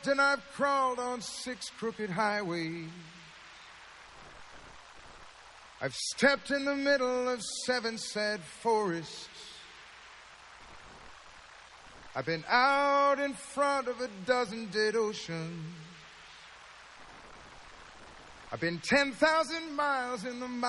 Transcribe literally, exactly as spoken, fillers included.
walked and I've crawled on six crooked highways. I've stepped in the middle of seven sad forests. I've been out in front of a dozen dead oceans. I've been ten thousand miles in the